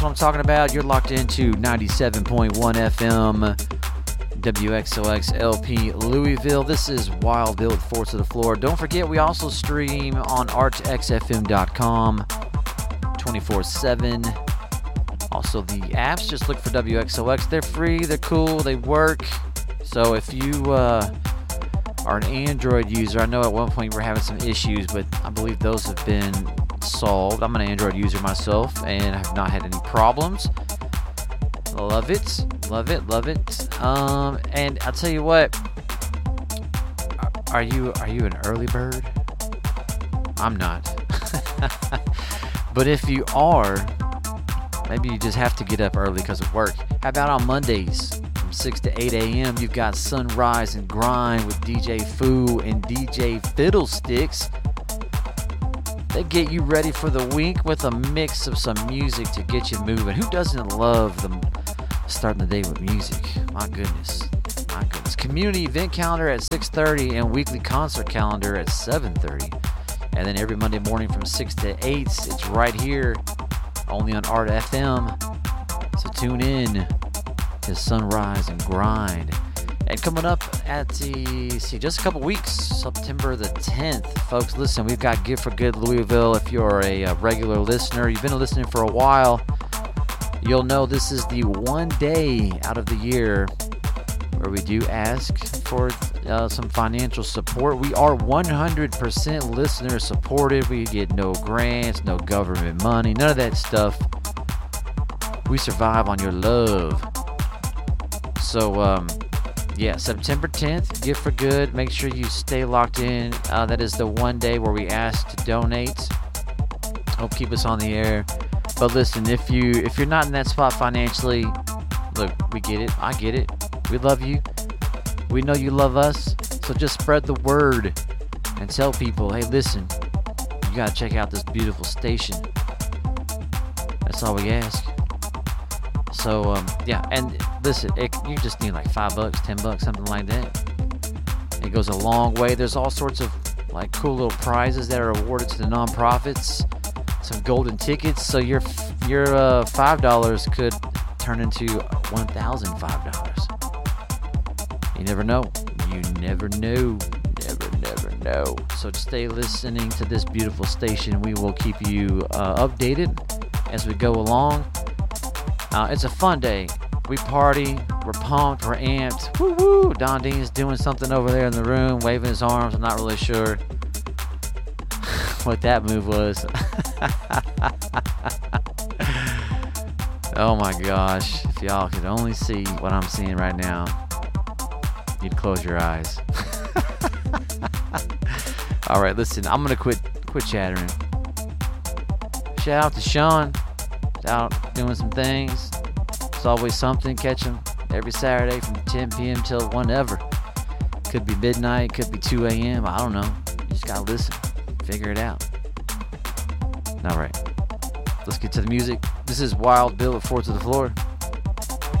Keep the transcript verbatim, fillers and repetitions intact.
what I'm talking about. You're locked into ninety-seven point one F M, W X O X L P Louisville. This is Wild Bill with Four to the Floor. Don't forget, we also stream on arch x f m dot com twenty-four seven. Also, the apps, just look for W X O X. They're free, they're cool, they work. So if you uh, are an Android user, I know at one point we were having some issues, but I believe those have been solved. I'm an Android user myself and have not had any problems. Love it, love it, love it. Um, and I'll tell you what, are you are you an early bird? I'm not. But if you are, maybe you just have to get up early because of work. How about on Mondays from six to eight a.m. you've got Sunrise and Grind with D J Foo and D J Fiddlesticks. They get you ready for the week with a mix of some music to get you moving. Who doesn't love the starting the day with music? My goodness. My goodness. Community event calendar at six thirty and weekly concert calendar at seven thirty. And then every Monday morning from six to eight, it's right here, only on Art F M. So tune in to Sunrise and Grind. And coming up at the, see, just a couple weeks, September the tenth, folks, listen, we've got Gift for Good Louisville. If you're a, a regular listener, you've been listening for a while, you'll know this is the one day out of the year where we do ask for uh, some financial support. We are one hundred percent listener supported. We get no grants, no government money, none of that stuff. We survive on your love. So, um, yeah, September tenth, Gift for Good. Make sure you stay locked in. Uh, that is the one day where we ask to donate. Help keep us on the air. But listen, if you if you're not in that spot financially, look, we get it. I get it. We love you. We know you love us. So just spread the word and tell people, hey, listen, you gotta check out this beautiful station. That's all we ask. So um, yeah, and listen, it, you just need like five bucks, ten bucks, something like that. It goes a long way. There's all sorts of like cool little prizes that are awarded to the nonprofits. Some golden tickets. So your your uh, five dollars could turn into one thousand five dollars. You never know. You never know. Never, never know. So stay listening to this beautiful station. We will keep you uh, updated as we go along. Uh, it's a fun day. We party. We're pumped. We're amped. Woo woo. Don Dean's doing something over there in the room, waving his arms. I'm not really sure what that move was. Oh my gosh. If y'all could only see what I'm seeing right now, you'd close your eyes. All right, listen, I'm going to quit quit chattering. Shout out to Sean. Out doing some things. It's always something. Catch him every Saturday from ten p.m. till whenever. Could be midnight, could be two a.m. I don't know. You just got to listen. Figure it out. All right. Let's get to the music. This is Wild Bill at Four to the Floor.